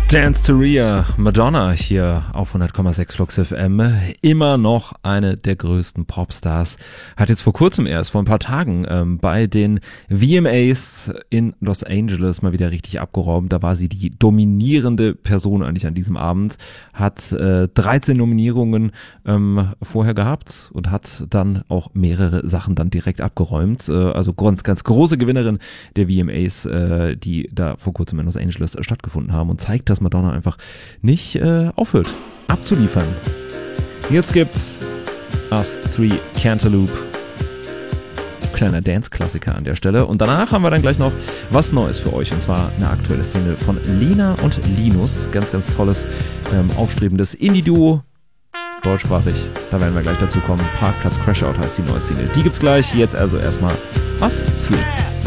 Dance to Rhea, Madonna hier auf 100,6 Flux FM. Immer noch eine der größten Popstars. Hat jetzt vor kurzem erst, vor ein paar Tagen, bei den VMAs in Los Angeles mal wieder richtig abgeräumt. Da war sie die dominierende Person eigentlich an diesem Abend. Hat 13 Nominierungen vorher gehabt und hat dann auch mehrere Sachen dann direkt abgeräumt. Also ganz große Gewinnerin der VMAs, die da vor kurzem in Los Angeles stattgefunden haben, und zeigt, dass Madonna einfach nicht aufhört abzuliefern. Jetzt gibt's Us 3 Cantaloupe. Kleiner Dance-Klassiker an der Stelle. Und danach haben wir dann gleich noch was Neues für euch. Und zwar eine aktuelle Single von Lena und Linus. Ganz, ganz tolles, aufstrebendes Indie-Duo. Deutschsprachig. Da werden wir gleich dazu kommen. Parkplatz Crashout heißt die neue Single. Die gibt's gleich. Jetzt also erstmal Us 3.